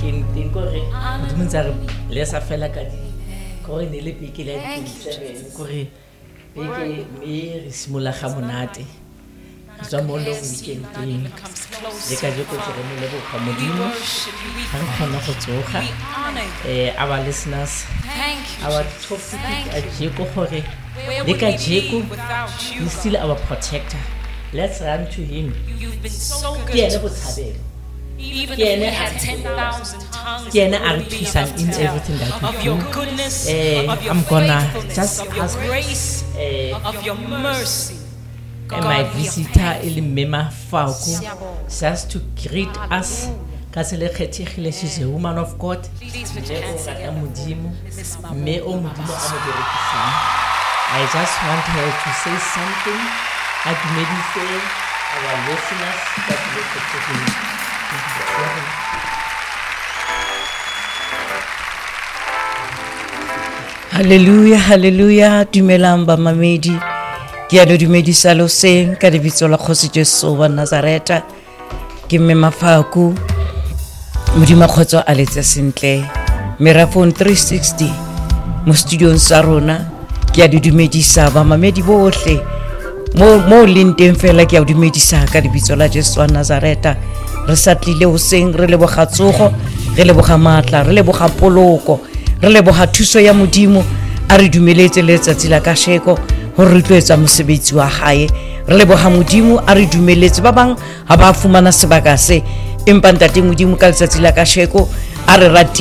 think gore modimo ntse re le sa fela ka di gore ne le beke le 27 gore beke me re simola ga monate tswa mo long weekending le ka jeko tsere mo le go modimo ga re kgona go tsoga our listeners our topic a jeko gore le ka jeko is still our protector. Let's run to him. You've been so good to us. Even if we had 10,000 tongues, in everything that we of do. your goodness, of your I'm gonna faithfulness, just of your ask grace, of your mercy. my God, we are visitor Mema Fauku just to greet us. She's a woman of God. Please put your hands together. I just want her to say something like maybe say our listeners that Hallelujah, hallelujah, dumelang ba mamedi. Ke a le dumedisa lo seng ka lebitso la Kgosi Jesu wa Nazareta. Ke mme Mafaku. Modimo khotso a letse sentle. Meraphone 360 mo studio sa rona. Ke a le dumedisa ba mamedi bohle. Mo lenteng fela ke a dumedisa ka lebitso la Jesu wa Nazareta. Re satlile ho seng re le bogatsogo, re le bogamatla, re le bogapoloko. Re leboga thuso ya modimo a re dumeletse letsatsi la kasheko hore re tloetsa mosebetsi wa hae. Re leboga modimo a re dumeletse ba bang ha ba fumana sebaka se empa ntate modimo ka letsatsi la kasheko a re